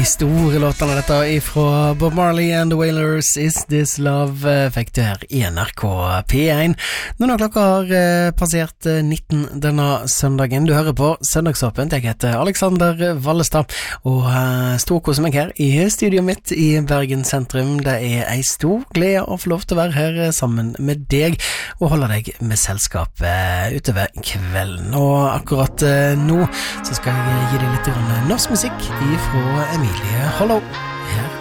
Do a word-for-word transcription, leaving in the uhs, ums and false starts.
de store låtene dette ifra Bob Marley and the Wailers, Is This Love, fikk du her i N R K P one. Nå når klokka har passert nitten denne søndagen, du hører på Søndagsåpent. Jeg heter Alexander Vallestad, og storkoser meg her i studio mitt i Bergen sentrum. Det er ei stor glede å få lov til å være her sammen med deg, og holde deg med selskap utover kvelden. Og akkurat nå så skal jeg gi deg litt norsk musikk ifra Emilie Hollow her